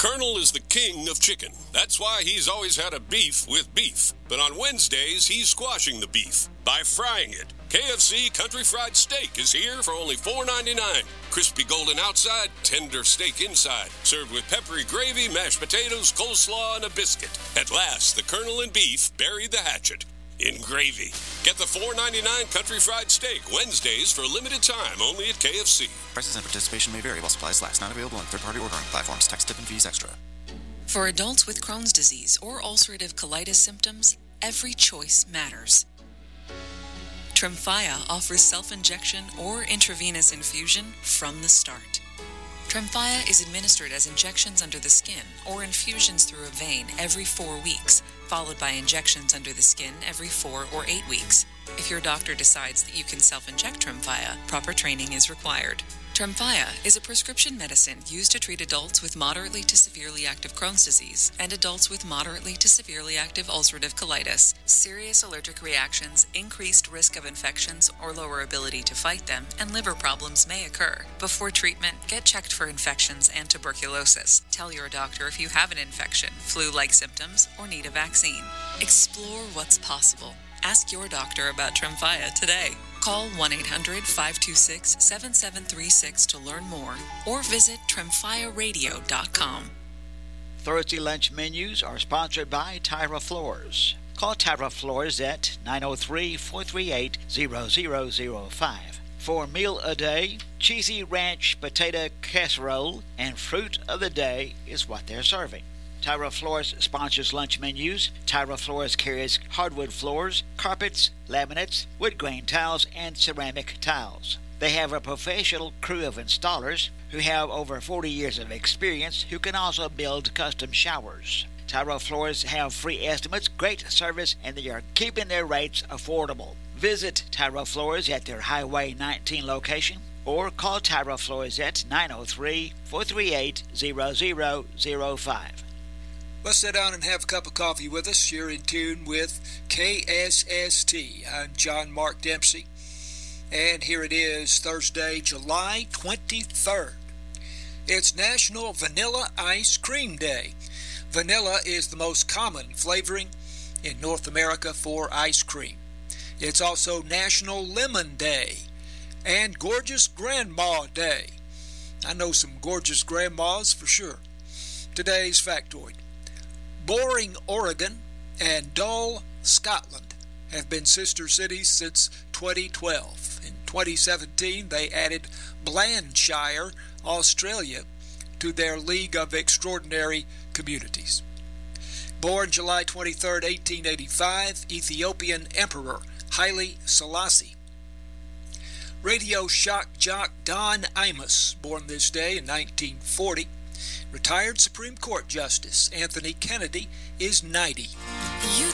Colonel is the king of chicken. That's why he's always had a beef with beef. But on Wednesdays, he's squashing the beef by frying it. KFC Country Fried Steak is here for only $4.99. Crispy golden outside, tender steak inside. Served with peppery gravy, mashed potatoes, coleslaw, and a biscuit. At last, the Colonel and beef buried the hatchet in gravy. Get the $4.99 Country Fried Steak Wednesdays for a limited time only at KFC. Prices and participation may vary while supplies last. Not available on third-party ordering platforms. Tax, tip, and fees extra. For adults with Crohn's disease or ulcerative colitis symptoms, every choice matters. Tremfya offers self-injection or intravenous infusion from the start. Tremfya is administered as injections under the skin or infusions through a vein every 4 weeks, followed by injections under the skin every 4 or 8 weeks. If your doctor decides that you can self-inject Tremfya, proper training is required. Tremfya is a prescription medicine used to treat adults with moderately to severely active Crohn's disease and adults with moderately to severely active ulcerative colitis. Serious allergic reactions, increased risk of infections or lower ability to fight them, and liver problems may occur. Before treatment, get checked for infections and tuberculosis. Tell your doctor if you have an infection, flu-like symptoms, or need a vaccine. Explore what's possible. Ask your doctor about Tremfya today. Call 1-800-526-7736 to learn more or visit TremfyaRadio.com. Thursday lunch menus are sponsored by Tyra Floors. Call Tyra Floors at 903-438-0005. For a meal a day, cheesy ranch potato casserole and fruit of the day is what they're serving. Tyra Floors sponsors lunch menus. Tyra Floors carries hardwood floors, carpets, laminates, wood grain tiles, and ceramic tiles. They have a professional crew of installers who have over 40 years of experience who can also build custom showers. Tyra Floors have free estimates, great service, and they are keeping their rates affordable. Visit Tyra Floors at their Highway 19 location or call Tyra Floors at 903-438-0005. Let's sit down and have a cup of coffee with us. You're in tune with KSST. I'm John Mark Dempsey, and here it is, Thursday, July 23rd. It's National Vanilla Ice Cream Day. Vanilla is the most common flavoring in North America for ice cream. It's also National Lemon Day and Gorgeous Grandma Day. I know some gorgeous grandmas for sure. Today's factoid. Boring, Oregon, and Dull, Scotland have been sister cities since 2012. In 2017, they added Blandshire, Australia, to their League of Extraordinary Communities. Born July 23, 1885, Ethiopian Emperor Haile Selassie. Radio shock jock Don Imus, born this day in 1940. Retired Supreme Court Justice Anthony Kennedy is 90. You